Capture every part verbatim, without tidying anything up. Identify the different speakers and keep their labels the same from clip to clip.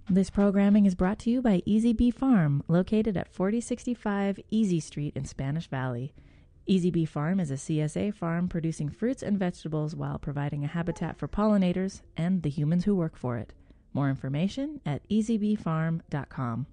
Speaker 1: This programming is brought to you by Easy Bee Farm, located at forty sixty-five Easy Street in Spanish Valley. Easy Bee Farm is a C S A farm producing fruits and vegetables while providing a habitat for pollinators and the humans who work for it. More information at easy bee farm dot com.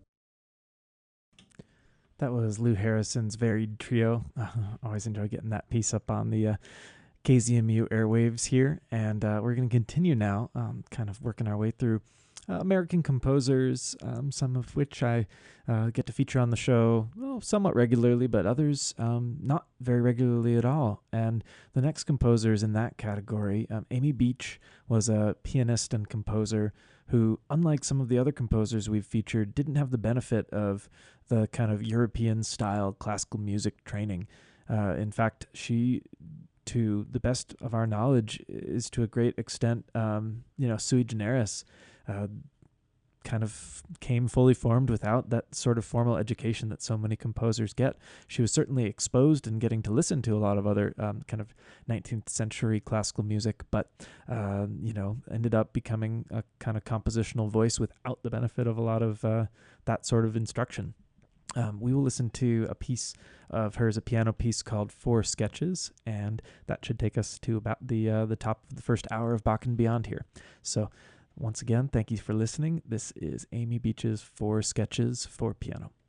Speaker 2: That was Lou Harrison's Varied Trio. Uh, always enjoy getting that piece up on the uh, K Z M U airwaves here. And uh, we're going to continue now, um, kind of working our way through uh, American composers, um, some of which I uh, get to feature on the show well, somewhat regularly, but others um, not very regularly at all. And the next composers in that category, um, Amy Beach was a pianist and composer who, unlike some of the other composers we've featured, didn't have the benefit of the kind of European-style classical music training. Uh, in fact, she, to the best of our knowledge, is to a great extent, um, you know, sui generis, uh, kind of came fully formed without that sort of formal education that so many composers get. She was certainly exposed and getting to listen to a lot of other um, kind of nineteenth century classical music, but, uh, you know, ended up becoming a kind of compositional voice without the benefit of a lot of uh, that sort of instruction. Um, we will listen to a piece of hers, a piano piece called Four Sketches, and that should take us to about the uh, the top of the first hour of Bach and Beyond here. So once again, thank you for listening. This is Amy Beach's Four Sketches for Piano.